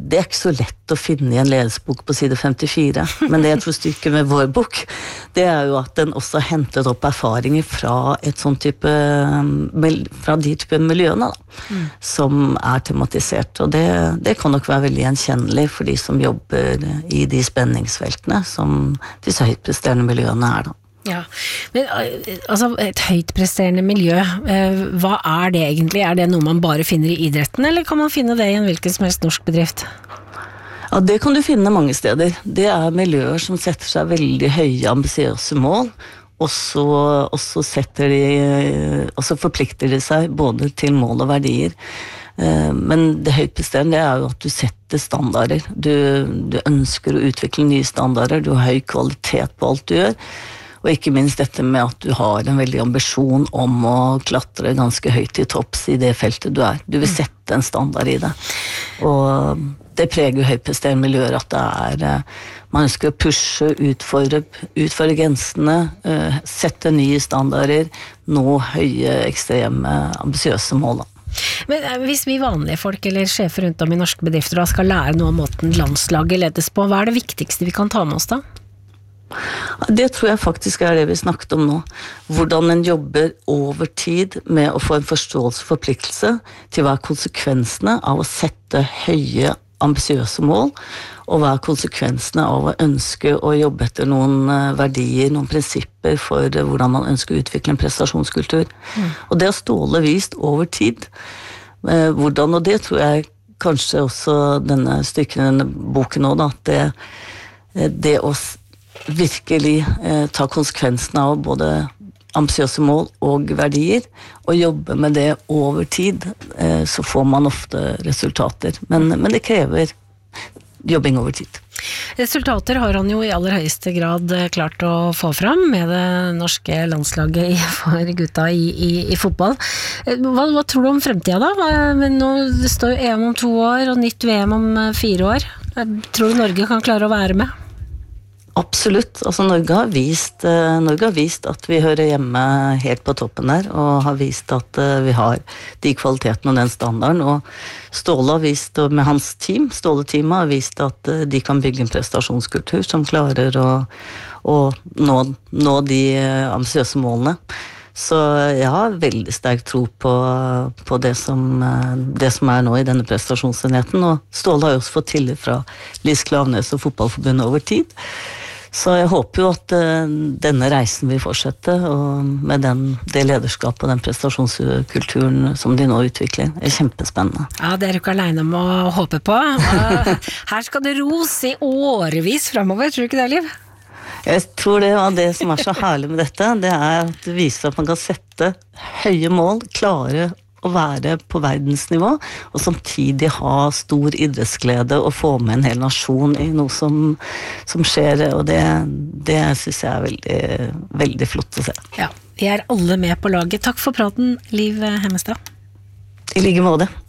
det ikke så lett å finne I en ledelsesbok på side 54, men det jeg tror styrker med vår bok, det jo at den også har hentet opp erfaringer fra et sånn type, fra de type miljøene da, som tematisert, og det kan nok være veldig gjenkjennelig for de som jobber I de spenningsfeltene som disse høytpresterende miljøene da. Ja, men altså et høytpresterende miljø, hva det egentlig? Det noe man bare finner I idretten, eller kan man finne det I en hvilken som helst norsk bedrift? Ja, det kan du finne mange steder. Det miljøer som setter seg veldig høye, ambisiøse mål, og så setter de, og så forplikter de seg både til mål og verdier. Men det høytpresterende jo at du setter standarder. Du ønsker å utvikle nye standarder, du har høy kvalitet på alt du gjør, og ikke minst dette med at du har en veldig ambisjon om å klatre ganske høyt til topps I det feltet du Du vil sette en standard I det. Og det preger høytpresterende miljøer at det man ønsker å pushe, utfordre grensene, sette nye standarder, nå høye, ekstreme, ambisiøse mål. Men hvis vi vanlige folk eller sjefer rundt om I norske bedrifter da skal lære noe om måten landslaget ledes på, hva det viktigste vi kan ta med oss da? Det tror jeg faktisk det vi snakket om nå. Hvordan en jobber over tid med å få en forståelse og forpliktelse til hva konsekvensene av å sette høye, ambisiøse mål, og hva konsekvensene av å ønske å jobbe etter noen verdier, noen prinsipper for hvordan man ønsker å utvikle en prestasjonskultur. Og det har Ståle vist over tid. Hvordan, og det tror jeg kanskje også denne stykken I denne boken nå, da, at det å virkelig ta konsekvensene av både ambisiøse mål og verdier, og jobbe med det over tid, så får man ofte resultater. Men det krever jobbing over tid. Resultater har han jo I aller høyeste grad klart å få fram med det norske landslaget for gutta I fotball. Hva tror du om fremtiden da? Nå står jo EM om 2 år og nytt VM om 4 år. Tror du Norge kan klare å være med? Absolutt, altså Norge har vist at vi hører hjemme helt på toppen der, og har vist at vi har de kvalitetene og den standarden, og Ståle har vist, og med hans team, Ståle-teamet har vist at de kan bygge en prestasjonskultur som klarer å nå de ambisiøse målene. Så jeg har veldig sterk tro på det som nå I denne prestasjonsenheten, og Ståle har jo også fått tillit fra Lise Klaveness og Fotballforbundet over tid. Så jeg håper jo at denne reisen vil fortsette, og med det lederskapet og den prestasjonskulturen som de nå utvikler, kjempespennende. Ja, det du ikke alene om å håpe på. Her skal det ros I årevis fremover, tror du ikke det, Liv? Jeg tror det som så herlig med dette, det at det viser at man kan sette høye mål, klare å være på verdensnivå, og samtidig ha stor idrettsglede og få med en hel nasjon I noe som skjer, og det synes jeg veldig, veldig flott å se. Ja, vi alle med på laget. Takk for praten, Liv Hemmestad. I like måte.